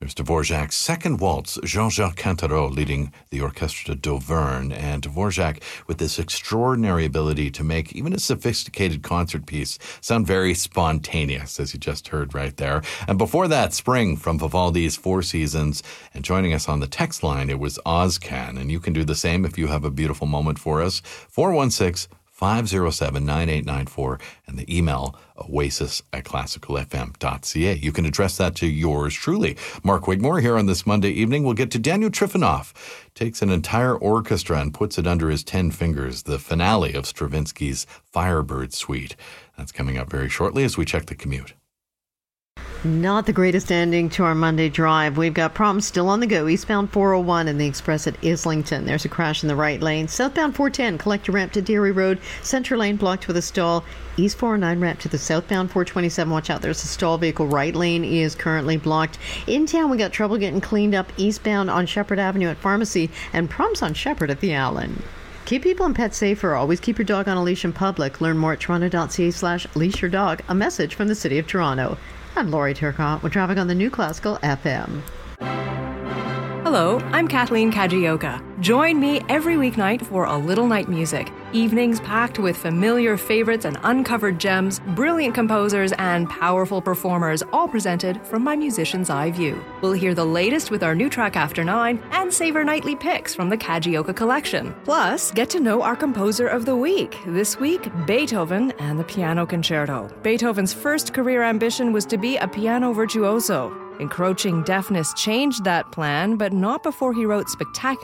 There's Dvorak's Second Waltz, Jean-Jacques Cantarot leading the Orchestre d'Auvergne, and Dvorak with this extraordinary ability to make even a sophisticated concert piece sound very spontaneous, as you just heard right there. And before that, Spring from Vivaldi's Four Seasons, and joining us on the text line, it was Ozcan, and you can do the same if you have a beautiful moment for us. 416-507-9894, and the email oasis@classicalfm.ca. You can address that to yours truly. Mark Wigmore here on this Monday evening. We'll get to Daniel Trifonov. Takes an entire orchestra and puts it under his 10 fingers, the finale of Stravinsky's Firebird Suite. That's coming up very shortly as we check the commute. Not the greatest ending to our Monday drive. We've got problems still on the go. Eastbound 401 and the express at Islington. There's a crash in the right lane. Southbound 410, collector ramp to Deary Road. Center lane blocked with a stall. East 409 ramp to the southbound 427. Watch out, there's a stall vehicle. Right lane is currently blocked. In town, we got trouble getting cleaned up eastbound on Shepherd Avenue at Pharmacy and problems on Shepherd at the Allen. Keep people and pets safer. Always keep your dog on a leash in public. Learn more at toronto.ca/leash your dog. A message from the City of Toronto. I'm Laurie Turcotte with traffic on the New Classical FM. Hello, I'm Kathleen Kajioka. Join me every weeknight for A Little Night Music. Evenings packed with familiar favorites and uncovered gems, brilliant composers, and powerful performers, all presented from my musician's eye view. We'll hear the latest with our new track After 9 and savor nightly picks from the Kajioka collection. Plus, get to know our composer of the week. This week, Beethoven and the Piano Concerto. Beethoven's first career ambition was to be a piano virtuoso. Encroaching deafness changed that plan, but not before he wrote spectacular